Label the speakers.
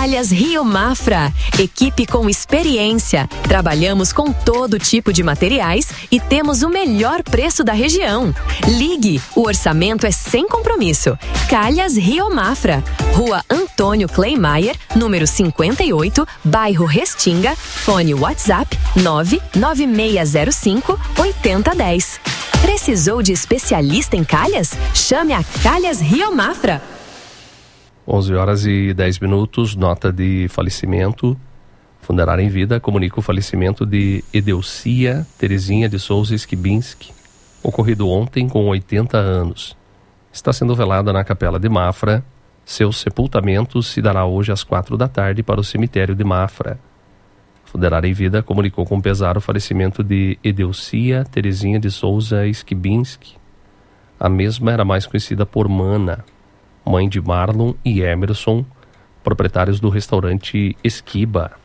Speaker 1: Calhas Rio Mafra, equipe com experiência. Trabalhamos com todo tipo de materiais e temos o melhor preço da região. Ligue, o orçamento é sem compromisso. Calhas Rio Mafra, Rua Antônio Kleimayer, número 58, bairro Restinga, fone WhatsApp 99605-8010. Precisou de especialista em calhas? Chame a Calhas Rio Mafra.
Speaker 2: 11h10, nota de falecimento. Funerária em Vida comunica o falecimento de Edelcia Terezinha de Souza Skibinski, ocorrido ontem com 80 anos. Está sendo velada na Capela de Mafra. Seu sepultamento se dará hoje às 4h para o cemitério de Mafra. Funerária em Vida comunicou com pesar o falecimento de Edelcia Terezinha de Souza Skibinski. A mesma era mais conhecida por Mana, mãe de Marlon e Emerson, proprietários do restaurante Esquiba.